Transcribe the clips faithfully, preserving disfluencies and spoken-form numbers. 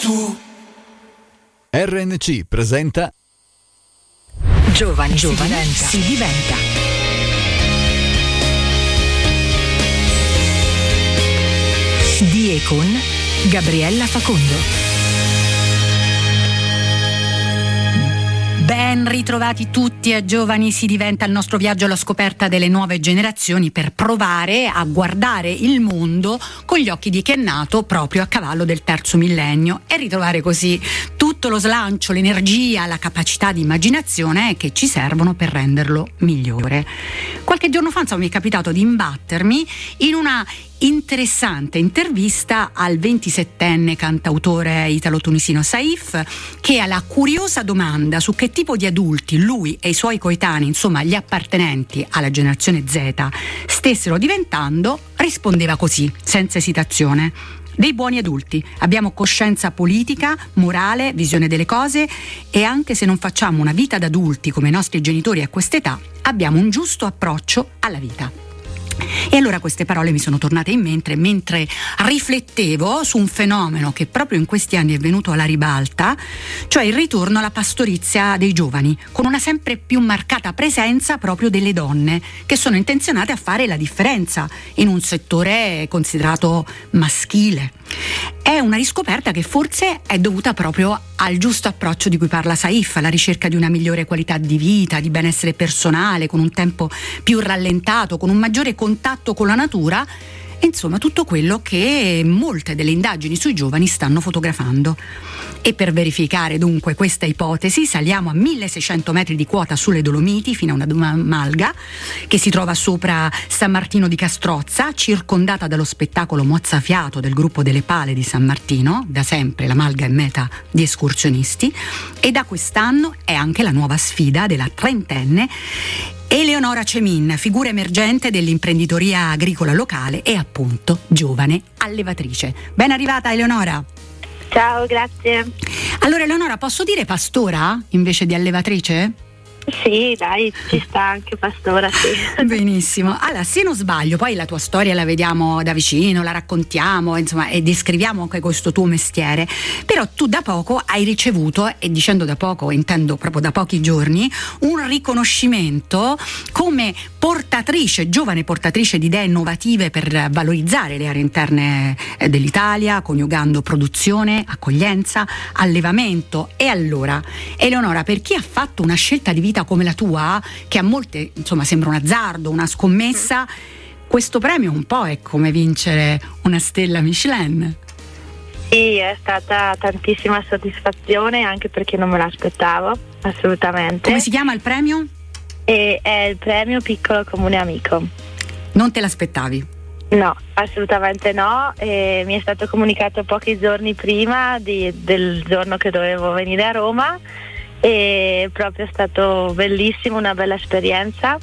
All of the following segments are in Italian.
tu. R N C presenta Giovani, Giovani si diventa. Di e con Gabriella Facondo. Ben ritrovati tutti a Giovani si diventa, il nostro viaggio alla scoperta delle nuove generazioni per provare a guardare il mondo con gli occhi di chi è nato proprio a cavallo del terzo millennio e ritrovare così tutto lo slancio, l'energia, la capacità di immaginazione che ci servono per renderlo migliore. Qualche giorno fa insomma, mi è capitato di imbattermi in una interessante intervista al ventisettenne cantautore italo-tunisino Saif, che alla curiosa domanda su che tipo di adulti lui e i suoi coetanei, insomma gli appartenenti alla generazione Z, stessero diventando, rispondeva così, senza esitazione: dei buoni adulti, abbiamo coscienza politica, morale, visione delle cose e anche se non facciamo una vita da adulti come i nostri genitori a quest'età, abbiamo un giusto approccio alla vita. E allora queste parole mi sono tornate in mente mentre riflettevo su un fenomeno che proprio in questi anni è venuto alla ribalta, cioè il ritorno alla pastorizia dei giovani, con una sempre più marcata presenza proprio delle donne che sono intenzionate a fare la differenza in un settore considerato maschile. È una riscoperta che forse è dovuta proprio al giusto approccio di cui parla Saif, alla ricerca di una migliore qualità di vita, di benessere personale, con un tempo più rallentato, con un maggiore contatto con la natura. Insomma, tutto quello che molte delle indagini sui giovani stanno fotografando. E per verificare dunque questa ipotesi saliamo a milleseicento metri di quota sulle Dolomiti fino a una malga che si trova sopra San Martino di Castrozza, circondata dallo spettacolo mozzafiato del gruppo delle Pale di San Martino. Da sempre la malga è meta di escursionisti e da quest'anno è anche la nuova sfida della trentenne Eleonora Cemin, figura emergente dell'imprenditoria agricola locale e appunto giovane allevatrice. Ben arrivata Eleonora. Ciao, grazie. Allora Eleonora, posso dire pastora invece di allevatrice? Sì, dai, ci sta anche pastora, sì. Benissimo. Allora, se non sbaglio, poi la tua storia la vediamo da vicino, la raccontiamo, insomma, e descriviamo anche questo tuo mestiere. Però tu da poco hai ricevuto, e dicendo da poco intendo proprio da pochi giorni, un riconoscimento come portatrice, giovane portatrice di idee innovative per valorizzare le aree interne dell'Italia, coniugando produzione, accoglienza, allevamento. E allora, Eleonora, per chi ha fatto una scelta di vita come la tua, che a molte insomma sembra un azzardo, una scommessa, questo premio un po' è come vincere una stella Michelin. Sì, è stata tantissima soddisfazione, anche perché non me l'aspettavo assolutamente. Come si chiama il premio? E è il premio Piccolo Comune Amico. Non te l'aspettavi? No, assolutamente no, e mi è stato comunicato pochi giorni prima di, del giorno che dovevo venire a Roma. E proprio è stato bellissimo, una bella esperienza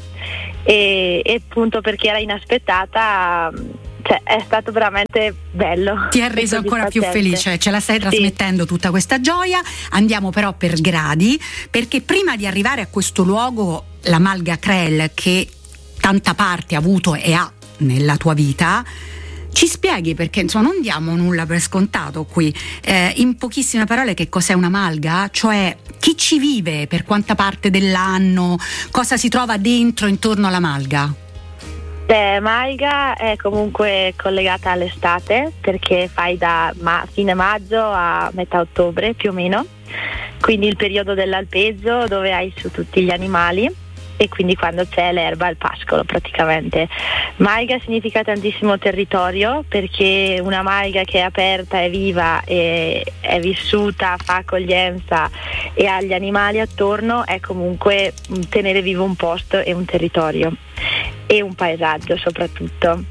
e, e appunto perché era inaspettata, cioè è stato veramente bello. Ti ha reso ancora più felice, ce la stai trasmettendo, sì, tutta questa gioia. Andiamo però per gradi, perché prima di arrivare a questo luogo, la Malga Crel, che tanta parte ha avuto e ha nella tua vita, ci spieghi, perché insomma non diamo nulla per scontato qui, eh, in pochissime parole che cos'è una malga, cioè chi ci vive, per quanta parte dell'anno, cosa si trova dentro intorno alla malga? Beh, malga è comunque collegata all'estate, perché fai da ma- fine maggio a metà ottobre più o meno, quindi il periodo dell'alpeggio dove hai su tutti gli animali e quindi quando c'è l'erba, il pascolo praticamente. Malga significa tantissimo territorio, perché una malga che è aperta, è viva, e è vissuta, fa accoglienza e ha gli animali attorno, è comunque tenere vivo un posto e un territorio e un paesaggio soprattutto.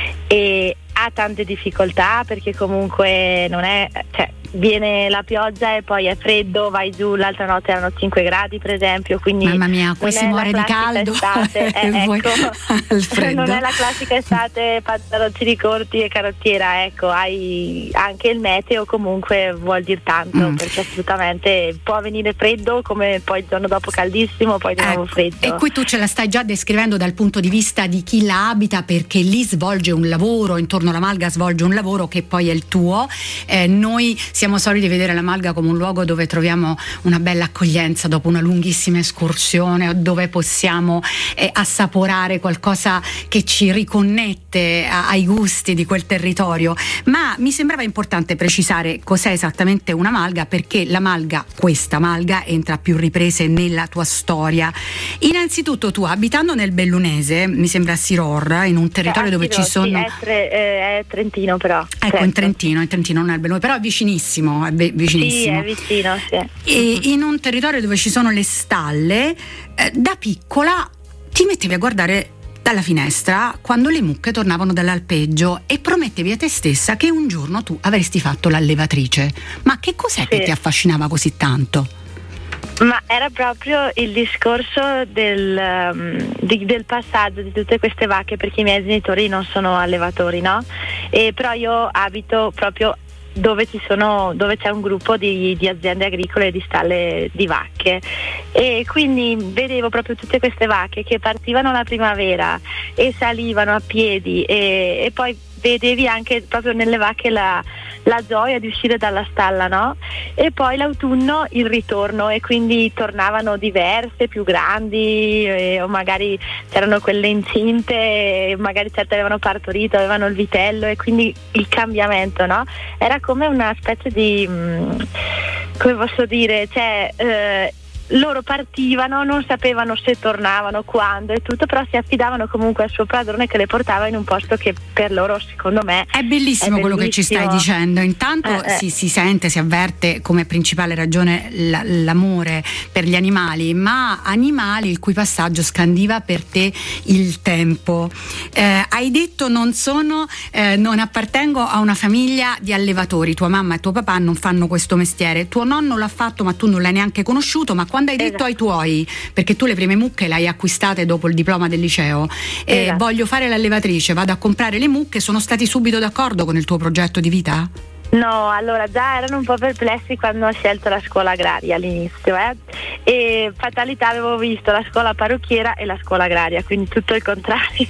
E ha tante difficoltà perché comunque non è, cioè viene la pioggia e poi è freddo, vai giù, l'altra notte erano cinque gradi per esempio, quindi mamma mia, qui si muore di caldo estate, eh, ecco, al freddo. Non è la classica estate pantaloncini corti e carottiera, ecco, hai anche il meteo, comunque vuol dire tanto, mm. perché assolutamente può venire freddo come poi il giorno dopo caldissimo, poi di nuovo ecco, freddo. E qui tu ce la stai già descrivendo dal punto di vista di chi la abita, perché lì svolge un lavoro intorno alla la Malga svolge un lavoro che poi è il tuo. Eh, noi siamo soliti vedere la Malga come un luogo dove troviamo una bella accoglienza dopo una lunghissima escursione, o dove possiamo eh, assaporare qualcosa che ci riconnette a, ai gusti di quel territorio, ma mi sembrava importante precisare cos'è esattamente una Malga, perché la Malga, questa Malga, entra a più riprese nella tua storia. Innanzitutto, tu abitando nel Bellunese, mi sembra a Siror, in un territorio dove ci sono... Sì, è, tre, eh, è Trentino però. Ecco, certo. in Trentino, in Trentino non è il Bellunese, però è vicinissimo, è be- vicinissimo. Sì, è vicino, sì. E in un territorio dove ci sono le stalle, eh, da piccola ti mettevi a guardare dalla finestra quando le mucche tornavano dall'alpeggio e promettevi a te stessa che un giorno tu avresti fatto l'allevatrice. Ma che cos'è sì. che ti affascinava così tanto? Ma era proprio il discorso del, um, di, del passaggio di tutte queste vacche, perché i miei genitori non sono allevatori, no? E però io abito proprio dove ci sono, dove c'è un gruppo di, di aziende agricole e di stalle di vacche, e quindi vedevo proprio tutte queste vacche che partivano la primavera e salivano a piedi, e, e poi vedevi anche proprio nelle vacche la, la gioia di uscire dalla stalla, no? E poi l'autunno il ritorno, e quindi tornavano diverse, più grandi, e, o magari c'erano quelle incinte, e magari certe avevano partorito, avevano il vitello, e quindi il cambiamento, no? Era come una specie di, mh, come posso dire, cioè eh, loro partivano, non sapevano se tornavano, quando e tutto, però si affidavano comunque al suo padrone che le portava in un posto che per loro, secondo me, è bellissimo, è quello che ci stai dicendo. Intanto eh, eh. Si, si sente, si avverte come principale ragione la, l'amore per gli animali, ma animali il cui passaggio scandiva per te il tempo. Eh, hai detto non sono, eh, non appartengo a una famiglia di allevatori, tua mamma e tuo papà non fanno questo mestiere, tuo nonno l'ha fatto ma tu non l'hai neanche conosciuto, ma quando hai detto esatto. ai tuoi, perché tu le prime mucche le hai acquistate dopo il diploma del liceo, e esatto. voglio fare l'allevatrice, vado a comprare le mucche, sono stati subito d'accordo con il tuo progetto di vita? No, allora già erano un po' perplessi quando ho scelto la scuola agraria all'inizio, eh? E fatalità, avevo visto la scuola parrucchiera e la scuola agraria, quindi tutto il contrario.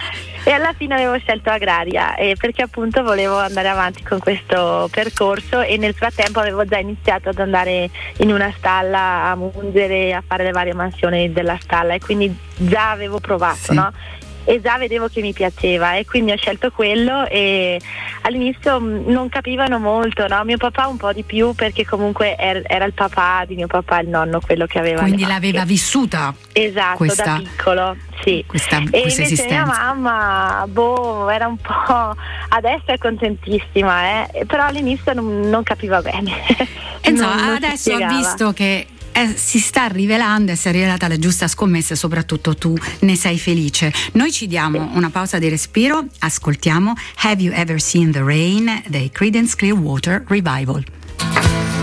E alla fine avevo scelto agraria, eh, perché appunto volevo andare avanti con questo percorso, e nel frattempo avevo già iniziato ad andare in una stalla a mungere, a fare le varie mansioni della stalla, e quindi già avevo provato, sì. no? E già vedevo che mi piaceva, e quindi ho scelto quello, e all'inizio non capivano molto, no? Mio papà un po' di più, perché comunque er- era il papà di mio papà, il nonno, quello che aveva. Quindi l'aveva vissuta. Esatto, questa, da piccolo, sì. Questa, e questa invece esistenza. Mia mamma, boh, era un po', adesso è contentissima, eh? Però all'inizio non, non capiva bene. E non, no, non adesso ha visto che Eh, si sta rivelando e si è rivelata la giusta scommessa, e soprattutto tu ne sei felice. Noi ci diamo una pausa di respiro, ascoltiamo Have You Ever Seen the Rain dei Creedence Clearwater Revival.